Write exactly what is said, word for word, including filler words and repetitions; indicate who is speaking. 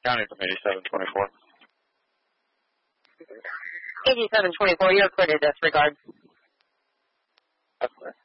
Speaker 1: County from eighty-seven twenty-four.
Speaker 2: eighty-seven twenty-four, you're clear to disregard.
Speaker 1: That's clear.